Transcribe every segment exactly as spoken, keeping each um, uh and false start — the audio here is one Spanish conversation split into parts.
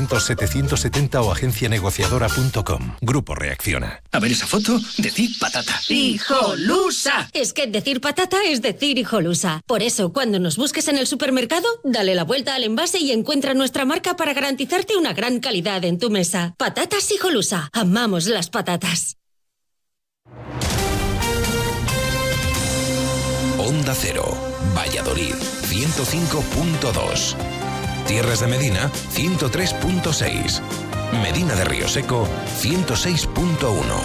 novecientos setecientos setenta o agencia negociadora punto com. Grupo Reacciona. A ver esa foto, decir patata. ¡Hijolusa! Es que decir patata es decir hijolusa. Por eso, cuando nos busques en el supermercado, dale la vuelta al envase y encuentra nuestra marca para garantizarte una gran calidad en tu mesa. Patatas Hijolusa. Amamos las patatas. Onda Cero, Valladolid, ciento cinco punto dos. Tierras de Medina, ciento tres punto seis. Medina de Río Seco, ciento seis punto uno.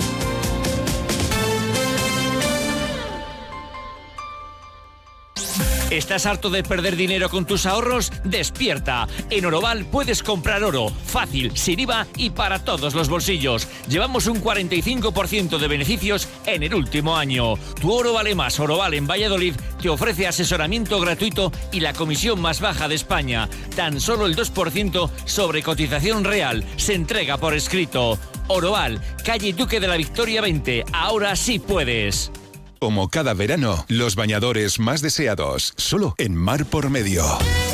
¿Estás harto de perder dinero con tus ahorros? ¡Despierta! En Oroval puedes comprar oro, fácil, sin I V A y para todos los bolsillos. Llevamos un cuarenta y cinco por ciento de beneficios en el último año. Tu oro vale más. Oroval en Valladolid te ofrece asesoramiento gratuito y la comisión más baja de España. Tan solo el dos por ciento sobre cotización real. Se entrega por escrito. Oroval, calle Duque de la Victoria veinte. Ahora sí puedes. Como cada verano, los bañadores más deseados, solo en Mar por Medio.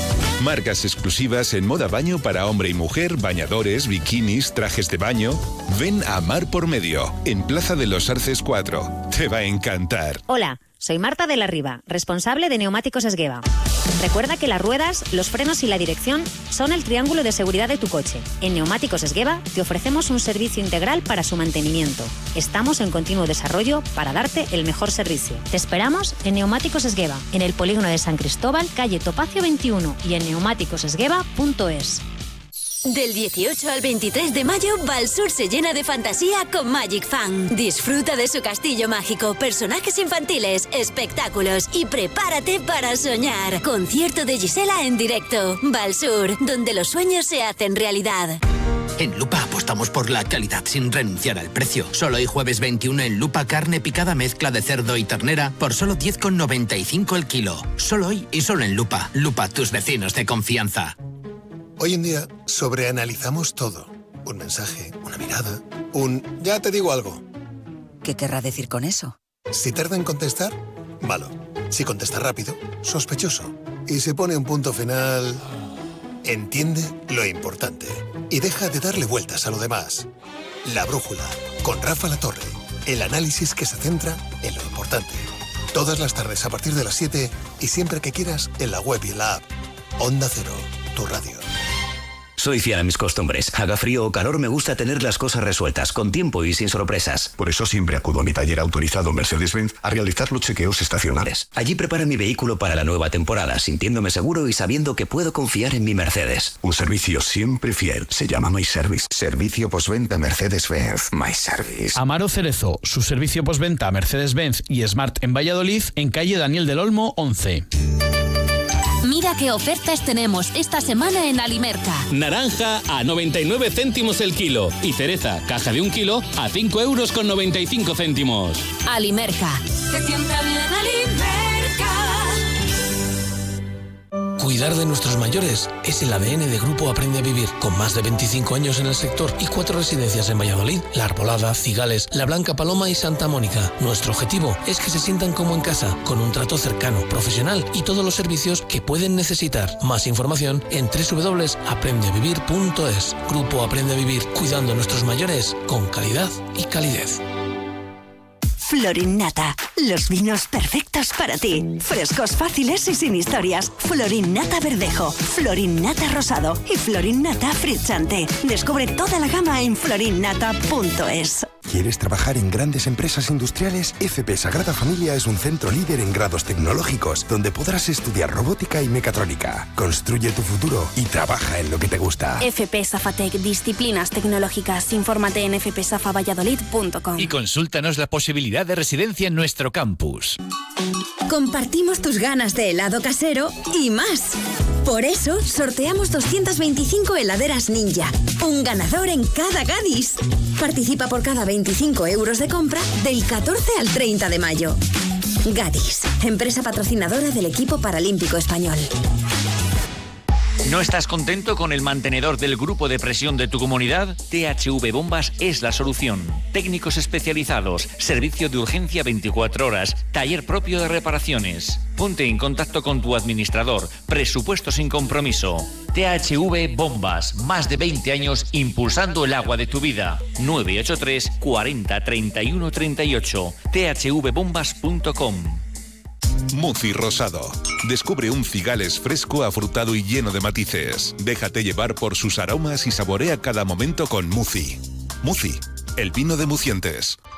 Marcas exclusivas en moda baño para hombre y mujer, bañadores, bikinis, trajes de baño. Ven a Mar por Medio, en Plaza de los Arces cuatro. Te va a encantar. Hola, soy Marta de la Riva, responsable de Neumáticos Esgueva. Recuerda que las ruedas, los frenos y la dirección son el triángulo de seguridad de tu coche. En Neumáticos Esgueva te ofrecemos un servicio integral para su mantenimiento. Estamos en continuo desarrollo para darte el mejor servicio. Te esperamos en Neumáticos Esgueva, en el polígono de San Cristóbal, calle Topacio veintiuno y en neumáticos esgueva punto es. Del dieciocho al veintitrés de mayo, Valsur se llena de fantasía con Magic Fan. Disfruta de su castillo mágico, personajes infantiles, espectáculos y prepárate para soñar. Concierto de Gisela en directo. Valsur, donde los sueños se hacen realidad. En Lupa apostamos por la calidad sin renunciar al precio. Solo hoy jueves veintiuno en Lupa carne picada mezcla de cerdo y ternera por solo diez con noventa y cinco el kilo. Solo hoy y solo en Lupa. Lupa, tus vecinos de confianza. Hoy en día sobreanalizamos todo. Un mensaje, una mirada, un ya te digo algo. ¿Qué querrá decir con eso? Si tarda en contestar, malo. Si contesta rápido, sospechoso. Y si pone un punto final, entiende lo importante. Y deja de darle vueltas a lo demás. La Brújula, con Rafa Latorre. El análisis que se centra en lo importante. Todas las tardes a partir de las siete y siempre que quieras en la web y en la app. Onda Cero, tu radio. Soy fiel a mis costumbres. Haga frío o calor, me gusta tener las cosas resueltas, con tiempo y sin sorpresas. Por eso siempre acudo a mi taller autorizado Mercedes-Benz a realizar los chequeos estacionales. Allí prepara mi vehículo para la nueva temporada, sintiéndome seguro y sabiendo que puedo confiar en mi Mercedes. Un servicio siempre fiel. Se llama My Service. Servicio postventa Mercedes-Benz. My Service. Amaro Cerezo, su servicio postventa Mercedes-Benz y Smart en Valladolid, en calle Daniel del Olmo, once. Mira qué ofertas tenemos esta semana en Alimerca. Naranja a noventa y nueve céntimos el kilo y cereza, caja de un kilo, a cinco euros con noventa y cinco céntimos. Alimerca. Te sienta bien Alimerca. Cuidar de nuestros mayores es el A D N de Grupo Aprende a Vivir. Con más de veinticinco años en el sector y cuatro residencias en Valladolid, La Arbolada, Cigales, La Blanca Paloma y Santa Mónica. Nuestro objetivo es que se sientan como en casa, con un trato cercano, profesional y todos los servicios que pueden necesitar. Más información en doble u doble u doble u punto aprende a vivir punto es. Grupo Aprende a Vivir, cuidando a nuestros mayores con calidad y calidez. Florinnata, los vinos perfectos para ti. Frescos, fáciles y sin historias. Florinnata Verdejo, Florinnata Rosado y Florinnata Frizzante. Descubre toda la gama en florinnata punto es. ¿Quieres trabajar en grandes empresas industriales? F P Sagrada Familia es un centro líder en grados tecnológicos donde podrás estudiar robótica y mecatrónica. Construye tu futuro y trabaja en lo que te gusta. F P Safatec, disciplinas tecnológicas. Infórmate en f p safa valladolid punto com. Y consúltanos la posibilidad de residencia en nuestro campus. Compartimos tus ganas de helado casero y más. Por eso sorteamos doscientas veinticinco heladeras Ninja. Un ganador en cada Gadis. Participa por cada veinticinco euros de compra del catorce al treinta de mayo. Gadis, empresa patrocinadora del equipo paralímpico español. ¿No estás contento con el mantenedor del grupo de presión de tu comunidad? T H V Bombas es la solución. Técnicos especializados, servicio de urgencia veinticuatro horas, taller propio de reparaciones. Ponte en contacto con tu administrador. Presupuesto sin compromiso. T H V Bombas, más de veinte años impulsando el agua de tu vida. nueve ocho tres cuarenta treinta y uno treinta y ocho. t h v bombas punto com. Muzi Rosado. Descubre un cigales fresco, afrutado y lleno de matices. Déjate llevar por sus aromas y saborea cada momento con Muzi. Muzi, el vino de Mucientes.